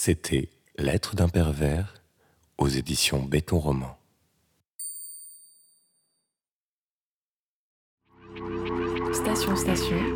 C'était Lettres d'un pervers aux éditions Béton Roman. Station.